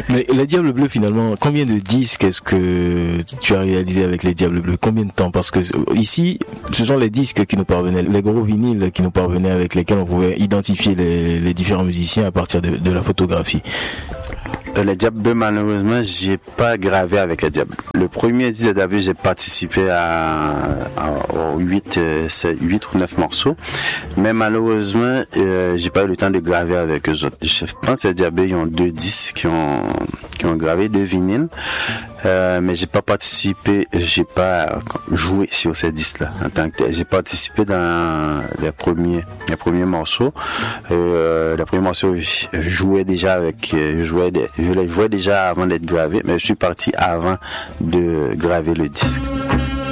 Mais les Diables Bleus, finalement, combien de disques est-ce que tu as réalisé avec les Diables Bleus? Combien de temps? Parce que ici, ce sont les disques qui nous parvenaient, les gros vinyles qui nous parvenaient, avec lesquels on pouvait identifier les différents musiciens à partir de la photographie. Les Diables Bleus, malheureusement, j'ai pas gravé avec les Diables. Le premier disque des Diables Bleus, j'ai participé aux 8 ou 9 morceaux. Mais malheureusement, j'ai pas eu le temps de graver avec eux autres. Je pense que les Diables Bleus, ils ont 2 disques qui ont gravé, 2 vinyles. Mais j'ai pas participé, j'ai pas joué sur ces disques-là en tant que tel. J'ai participé dans les premiers morceaux. Les premiers morceaux, je jouais déjà je les jouais déjà avant d'être gravé, mais je suis parti avant de graver le disque.